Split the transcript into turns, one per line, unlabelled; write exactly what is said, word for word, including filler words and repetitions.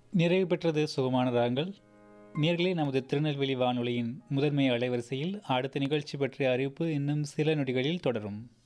நிறைவு பெற்றது சுகமான ராகங்கள். நேர்களே, நமது திருநெல்வேலி வானொலியின் முதன்மை அலைவரிசையில் அடுத்த நிகழ்ச்சி பற்றிய அறிவிப்பு இன்னும் சில நொடிகளில் தொடரும்.